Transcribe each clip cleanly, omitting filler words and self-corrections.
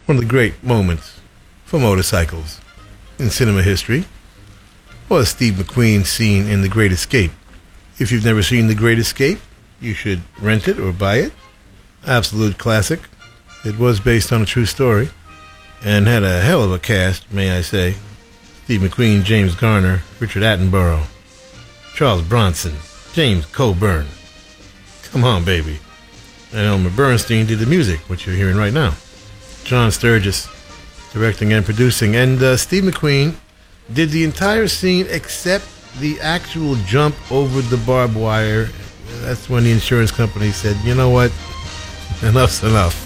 One of the great moments for motorcycles in cinema history was Steve McQueen's scene in The Great Escape. If you've never seen The Great Escape, you should rent it or buy it. Absolute classic. It was based on a true story and had a hell of a cast, may I say. Steve McQueen, James Garner, Richard Attenborough, Charles Bronson, James Coburn. Come on, baby. And Elmer Bernstein did the music, which you're hearing right now. John Sturges directing and producing. And Steve McQueen did the entire scene except the actual jump over the barbed wire. That's when the insurance company said, you know what? Enough's enough.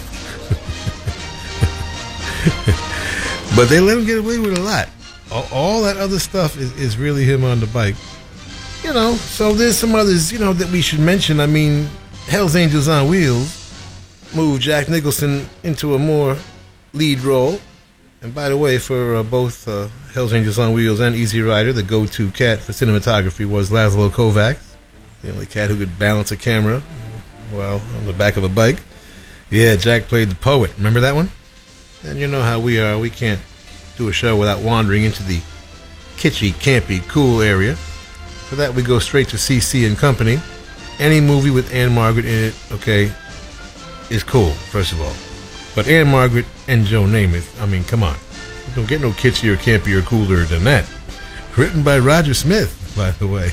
But they let him get away with a lot. All that other stuff is really him on the bike. You know, so there's some others, that we should mention. I mean, Hell's Angels on Wheels moved Jack Nicholson into a more lead role. And by the way, for both Hell's Angels on Wheels and Easy Rider, the go-to cat for cinematography was Laszlo Kovacs, the only cat who could balance a camera while on the back of a bike. Yeah, Jack played the poet. Remember that one? And you know how we are. We can't do a show without wandering into the kitschy, campy, cool area. For that, we go straight to CC and Company. Any movie with Anne Margaret in it, okay, is cool, first of all. But Anne Margaret and Joe Namath, I mean, come on. You don't get no kitschier, campier, cooler than that. Written by Roger Smith, by the way,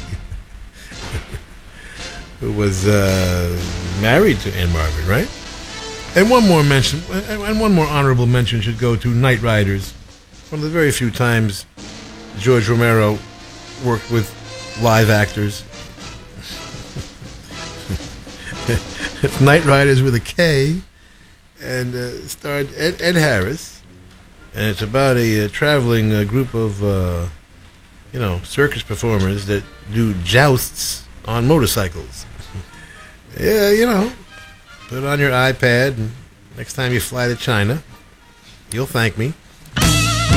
who was married to Anne Margaret, right? And one more mention, and one more honorable mention should go to Knight Riders. One of the very few times George Romero worked with live actors. It's Knight Riders with a K, and starred Ed Harris. And it's about a traveling group of, circus performers that do jousts on motorcycles. Yeah, put it on your iPad, and next time you fly to China, you'll thank me.